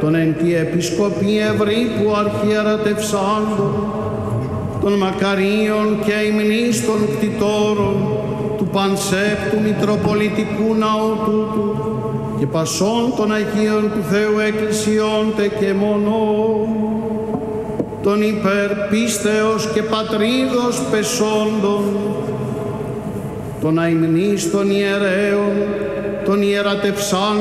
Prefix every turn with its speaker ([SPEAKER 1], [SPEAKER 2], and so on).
[SPEAKER 1] των εν τη Επισκοπή Ευρύπου αρχιερατευσάντων, των μακαρίων και υμνής των κτητόρων του Πανσέπτου Μητροπολιτικού Ναού τούτου και πασών των Αγίων του Θεού Εκκλησιών τε και μονών, των υπερπίστεως και πατρίδος πεσόντων, των αημνής των ιερέων, των ιερατευσάντων